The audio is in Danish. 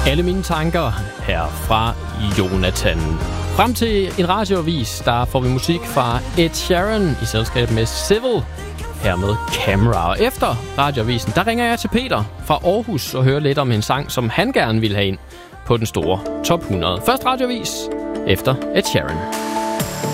Alle mine tanker her fra Jonathan. Frem til en radioavis, der får vi musik fra Ed Sheeran i selskab med Civil. Her med Camera. Og efter radioavisen, der ringer jeg til Peter fra Aarhus og hører lidt om en sang, som han gerne vil have ind på den store top 100. Først radioavis, efter Ed Sheeran.